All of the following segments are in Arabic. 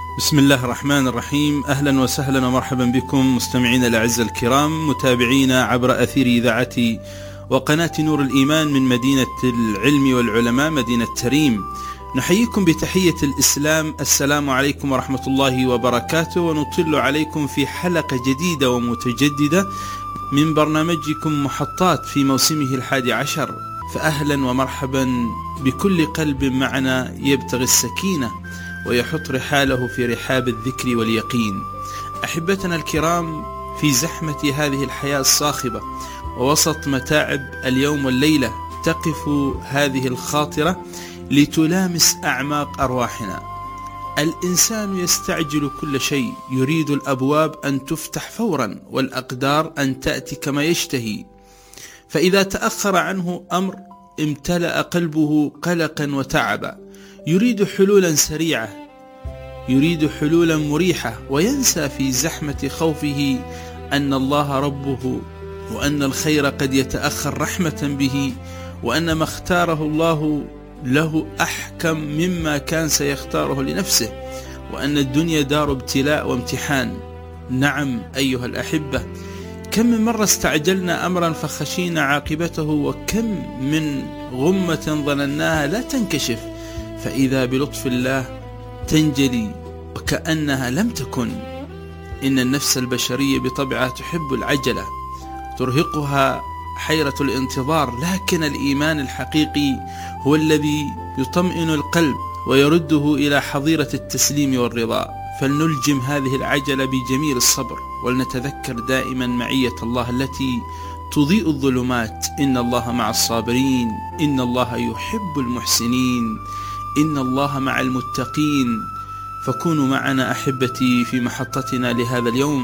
بسم الله الرحمن الرحيم. أهلا وسهلا ومرحبا بكم مستمعين الأعزاء الكرام، متابعينا عبر أثير إذاعة وقناة نور الإيمان من مدينة العلم والعلماء، مدينة تريم. نحييكم بتحية الإسلام، السلام عليكم ورحمة الله وبركاته، ونطل عليكم في حلقة جديدة ومتجددة من برنامجكم محطات في موسمه 11. فأهلا ومرحبا بكل قلب معنا يبتغي السكينة ويحط رحاله في رحاب الذكر واليقين. أحبتنا الكرام، في زحمة هذه الحياة الصاخبة ووسط متاعب اليوم والليلة تقف هذه الخاطرة لتلامس أعماق أرواحنا. الإنسان يستعجل كل شيء، يريد الأبواب أن تفتح فورا والأقدار أن تأتي كما يشتهي، فإذا تأخر عنه أمر امتلأ قلبه قلقا وتعبا. يريد حلولا سريعة، يريد حلولا مريحة، وينسى في زحمة خوفه أن الله ربه، وأن الخير قد يتأخر رحمة به، وأن ما اختاره الله له أحكم مما كان سيختاره لنفسه، وأن الدنيا دار ابتلاء وامتحان. نعم أيها الأحبة، كم من مرة استعجلنا أمرا فخشينا عاقبته، وكم من غمة ظنناها لا تنكشف فإذا بلطف الله تنجلي وكأنها لم تكن. إن النفس البشرية بطبعها تحب العجلة، ترهقها حيرة الانتظار، لكن الإيمان الحقيقي هو الذي يطمئن القلب ويرده إلى حظيرة التسليم والرضا. فلنلجم هذه العجلة بجميل الصبر، ولنتذكر دائما معية الله التي تضيء الظلمات. إن الله مع الصابرين، إن الله يحب المحسنين، إن الله مع المتقين. فكونوا معنا أحبتي في محطتنا لهذا اليوم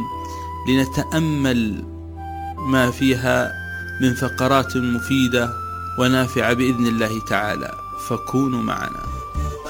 لنتأمل ما فيها من فقرات مفيدة ونافعة بإذن الله تعالى. فكونوا معنا.